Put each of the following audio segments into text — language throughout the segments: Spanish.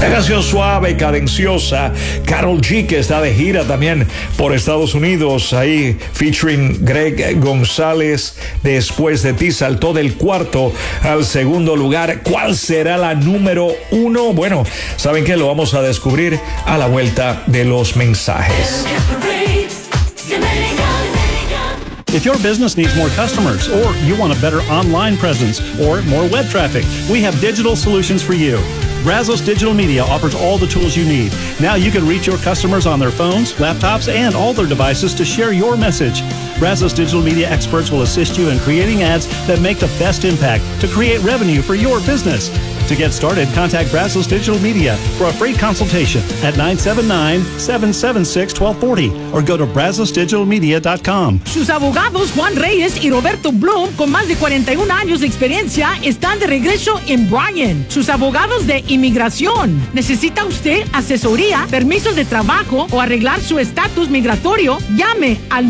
La canción suave, cadenciosa, Karol G, que está de gira también por Estados Unidos, ahí featuring Greg González. Después de ti saltó del cuarto al segundo lugar. ¿Cuál será la número 1? Bueno, ¿saben qué? Lo vamos a descubrir a la vuelta de los mensajes. If your business needs more customers, or you want a better online presence, or more web traffic, we have digital solutions for you. Brazos Digital Media offers all the tools you need. Now you can reach your customers on their phones, laptops, and all their devices to share your message. Brazos Digital Media experts will assist you in creating ads that make the best impact to create revenue for your business. To get started, contact Brazos Digital Media for a free consultation at 979-776-1240 or go to brazosdigitalmedia.com. Sus abogados Juan Reyes y Roberto Bloom, con más de 41 años de experiencia, están de regreso en Bryan. Sus abogados de inmigración. ¿Necesita usted asesoría, permisos de trabajo o arreglar su estatus migratorio? Llame al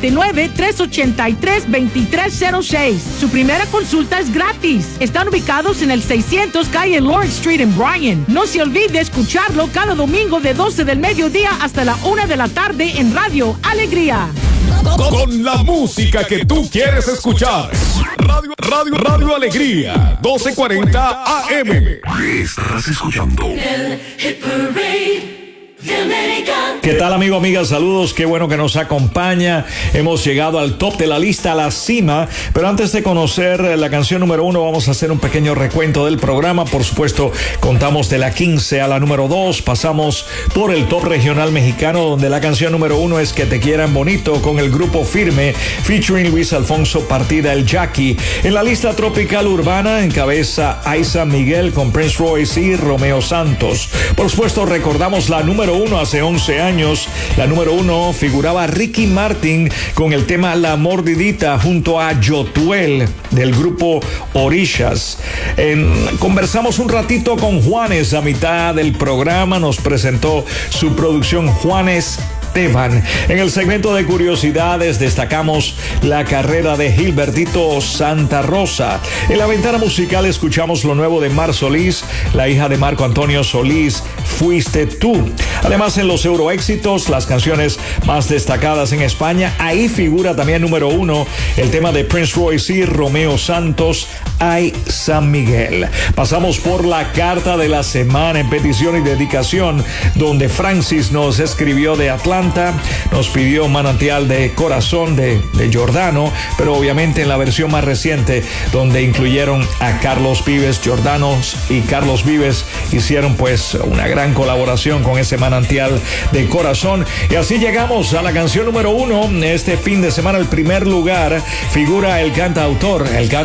979-383-2306. Su primera consulta es gratis. Están ubicados en el 600 calle Lawrence Street en Bryan. No se olvide de escucharlo cada domingo de 12 del mediodía hasta la 1 de la tarde en Radio Alegría. Con la música que tú quieres escuchar. Radio Alegría, 1240 AM. Estás escuchando el Hit Parade. ¿Qué tal, amigo, amiga? Saludos, qué bueno que nos acompaña. Hemos llegado al top de la lista, a la cima, pero antes de conocer la canción número 1, vamos a hacer un pequeño recuento del programa. Por supuesto, contamos de la 15 a la número 2, pasamos por el top regional mexicano, donde la canción número 1 es Que te quieran bonito, con el grupo Firme, featuring Luis Alfonso Partida, el Jackie. En la lista tropical urbana encabeza Aiza Miguel con Prince Royce y Romeo Santos. Por supuesto, recordamos la número 1 hace 11 años. La número 1 figuraba Ricky Martin con el tema La Mordidita junto a Yotuel del grupo Orishas. Conversamos un ratito con Juanes a mitad del programa. Nos presentó su producción Juanes Teban. En el segmento de curiosidades destacamos la carrera de Gilbertito Santa Rosa. En la ventana musical escuchamos lo nuevo de Mar Solís, la hija de Marco Antonio Solís, Fuiste tú. Además, en los Euroéxitos, las canciones más destacadas en España, ahí figura también número 1 el tema de Prince Royce y Romeo Santos, Ay San Miguel. Pasamos por la carta de la semana en petición y dedicación, donde Francis nos escribió de Atlanta, nos pidió Manantial de Corazón de Giordano, pero obviamente en la versión más reciente, donde incluyeron a Carlos Vives. Giordanos y Carlos Vives hicieron pues una gran colaboración con ese Manantial de Corazón. Y así llegamos a la canción número 1. Este fin de semana, el primer lugar figura el cantautor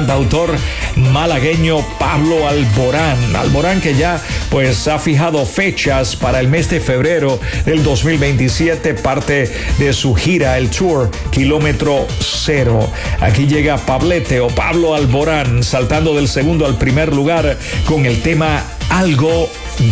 malagueño Pablo Alborán. Alborán, que ya pues ha fijado fechas para el mes de febrero del 2027, parte de su gira, el tour Kilómetro Cero. Aquí llega Pablete o Pablo Alborán, saltando del segundo al primer lugar con el tema Algo